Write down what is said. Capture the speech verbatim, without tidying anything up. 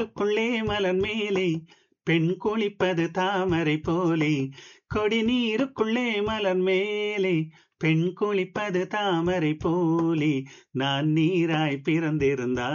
கொள்ளே மலர் மேலே பெண் குளிப்பது தாமரை போலே கொடி நீருக்குள்ளே மலர் மேலே பெண் குளிப்பது தாமரை போலே நான் நீராய் பிறந்திருந்தால்